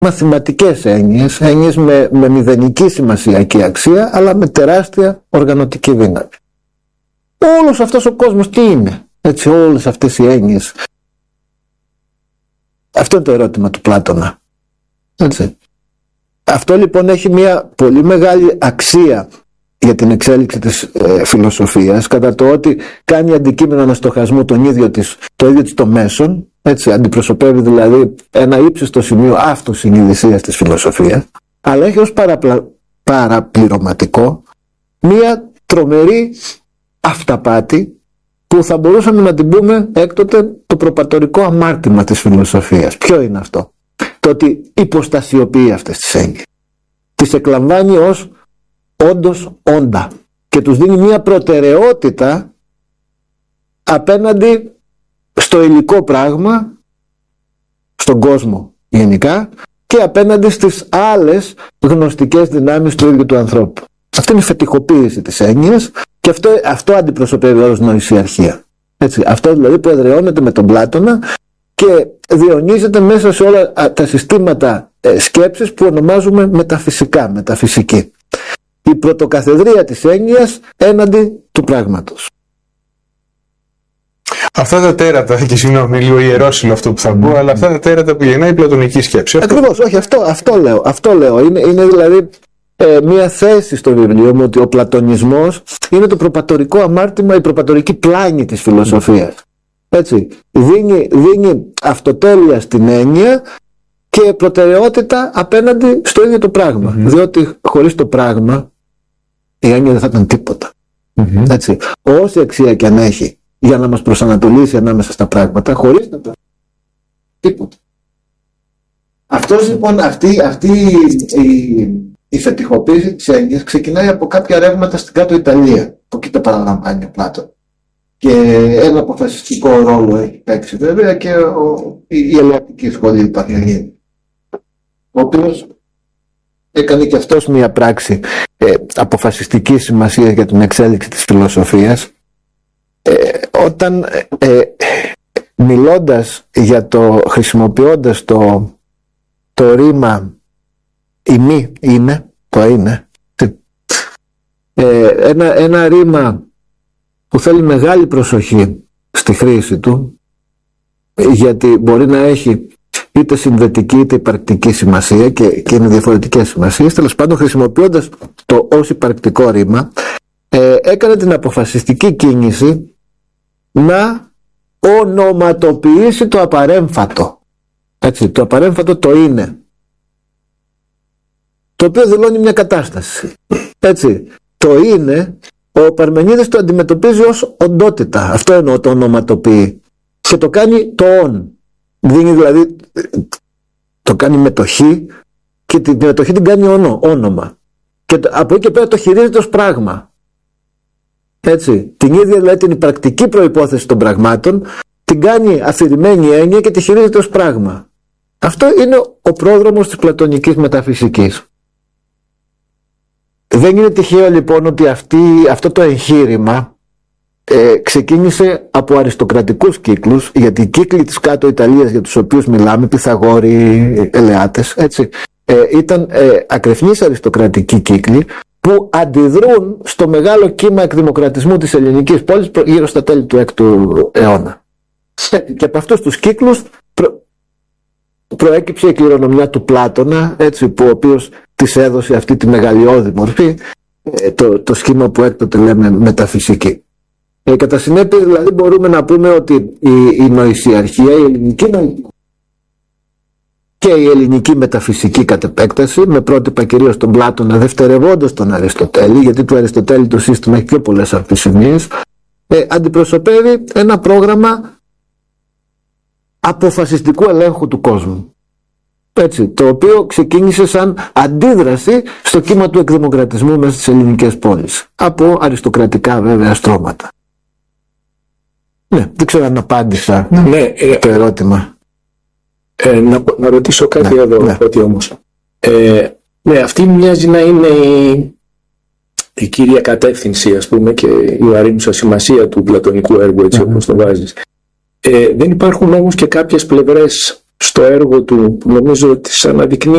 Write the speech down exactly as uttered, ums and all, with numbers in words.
μαθηματικές έννοιες, έννοιες με, με μηδενική σημασιακή αξία, αλλά με τεράστια οργανωτική δύναμη. Όλος αυτός ο κόσμος τι είναι, έτσι, όλες αυτές οι έννοιες. Αυτό είναι το ερώτημα του Πλάτωνα. Έτσι. Αυτό λοιπόν έχει μια πολύ μεγάλη αξία για την εξέλιξη της ε, φιλοσοφίας, κατά το ότι κάνει αντικείμενο αναστοχασμού τον ίδιο της, το ίδιο της το μέσον, έτσι, αντιπροσωπεύει δηλαδή ένα ύψιστο σημείο αυτοσυνειδησίας της φιλοσοφίας, αλλά έχει ως παραπλα... παραπληρωματικό μια τρομερή αυταπάτη που θα μπορούσαμε να την πούμε έκτοτε το προπατορικό αμάρτημα της φιλοσοφίας. Ποιο είναι αυτό? Το ότι υποστασιοποιεί αυτές τις έννοιες, τις εκλαμβάνει ως όντως όντα και τους δίνει μια προτεραιότητα απέναντι στο υλικό πράγμα, στον κόσμο γενικά, και απέναντι στις άλλες γνωστικές δυνάμεις του ίδιου του ανθρώπου. Αυτή είναι η φετιχοποίηση της έννοιας και αυτό, αυτό αντιπροσωπεύει ως νοησιαρχία. Έτσι, αυτό δηλαδή που εδραιώνεται με τον Πλάτωνα και διονύζεται μέσα σε όλα τα συστήματα ε, σκέψης που ονομάζουμε μεταφυσικά, μεταφυσική. Η πρωτοκαθεδρία της έννοιας έναντι του πράγματος. Αυτά τα τέρατα, και συγγνώμη, λίγο ιερός είναι αυτό που θα πω, mm. αλλά αυτά τα τέρατα που γεννάει η πλατωνική σκέψη. Ακριβώς, όχι, αυτό, αυτό λέω. Αυτό λέω. Είναι, είναι δηλαδή ε, μια θέση στο βιβλίο μου ότι ο πλατωνισμός είναι το προπατορικό αμάρτημα, η προπατορική πλάνη της φιλοσοφίας. Έτσι, δίνει, δίνει αυτοτέλεια στην έννοια και προτεραιότητα απέναντι στο ίδιο το πράγμα. Mm-hmm. Διότι χωρίς το πράγμα η έννοια δεν θα ήταν τίποτα. Mm-hmm. Έτσι, όση αξία και αν έχει για να μας προσανατολίσει ανάμεσα στα πράγματα, χωρίς τα πράγματα, τίποτα. Αυτός λοιπόν, αυτή, αυτή η, η φετιχοποίηση της έννοιας ξεκινάει από κάποια ρεύματα στην κάτω Ιταλία, που εκεί τα παραλαμβάνει ο Πλάτων. Και ένα αποφασιστικό ρόλο έχει παίξει βέβαια και ο, η, η Ελεατική σχολή Πανιαγίνη, ο οποίος έκανε και αυτός μια πράξη ε, αποφασιστική σημασία για την εξέλιξη της φιλοσοφίας, ε, όταν ε, ε, μιλώντας για το, χρησιμοποιώντας το, το ρήμα η μη είναι, το είναι, ε, ένα, ένα ρήμα που θέλει μεγάλη προσοχή στη χρήση του, γιατί μπορεί να έχει είτε συνδετική είτε υπαρκτική σημασία και, και είναι διαφορετικές σημασίες. Τέλος πάντων, χρησιμοποιώντας το ως υπαρκτικό ρήμα, ε, έκανε την αποφασιστική κίνηση να ονοματοποιήσει το απαρέμφατο. Έτσι, το απαρέμφατο το είναι, το οποίο δηλώνει μια κατάσταση. Έτσι, το είναι, ο Παρμενίδης το αντιμετωπίζει ως οντότητα. Αυτό εννοώ, το ονοματοποιεί. Και το κάνει το «ον». Δίνει δηλαδή, το κάνει μετοχή και την μετοχή την κάνει όνο, όνομα. Και από εκεί και πέρα το χειρίζεται ως πράγμα. Έτσι. Την ίδια δηλαδή την πρακτική προϋπόθεση των πραγμάτων την κάνει αφηρημένη έννοια και τη χειρίζεται ως πράγμα. Αυτό είναι ο πρόδρομος της πλατωνικής μεταφυσικής. Δεν είναι τυχαίο λοιπόν ότι αυτή, αυτό το εγχείρημα ε, ξεκίνησε από αριστοκρατικούς κύκλους, γιατί οι κύκλοι της κάτω Ιταλίας για τους οποίους μιλάμε, Πυθαγόροι, Ελεάτες, έτσι, ε, ήταν ε, ακρεφνείς αριστοκρατικοί κύκλοι που αντιδρούν στο μεγάλο κύμα εκδημοκρατισμού της ελληνικής πόλης γύρω στα τέλη του έκτου αιώνα. Και από αυτούς τους κύκλους προ, προέκυψε η κληρονομιά του Πλάτωνα, έτσι, που ο οποίος της έδωσε αυτή τη μεγαλειώδη μορφή, ε, το, το σχήμα που έκτοτε λέμε μεταφυσική. Ε, κατά συνέπεια δηλαδή μπορούμε να πούμε ότι η, η νοησιαρχία, η ελληνική νοησιαρχία και η ελληνική μεταφυσική κατ' επέκταση, με πρότυπα κυρίως τον Πλάτωνα δευτερευόντως τον Αριστοτέλη, γιατί του Αριστοτέλη το σύστημα έχει πιο πολλές αμφισημίες, ε, αντιπροσωπεύει ένα πρόγραμμα αποφασιστικού ελέγχου του κόσμου. Έτσι, το οποίο ξεκίνησε σαν αντίδραση στο κύμα του εκδημοκρατισμού μέσα στις ελληνικές πόλεις, από αριστοκρατικά βέβαια στρώματα. Ναι, δεν ξέρω αν απάντησα ναι, το ε, ερώτημα. Ε, να, να ρωτήσω κάτι ναι, εδώ, ναι. ότι όμως. Ε, ναι, αυτή μοιάζει να είναι η, η κύρια κατεύθυνση, ας πούμε, και η βαρύνουσα σημασία του πλατωνικού έργου, έτσι mm-hmm. όπως το βάζεις. Ε, δεν υπάρχουν όμως και κάποιες πλευρές στο έργο του που νομίζω ότι τις αναδεικνύει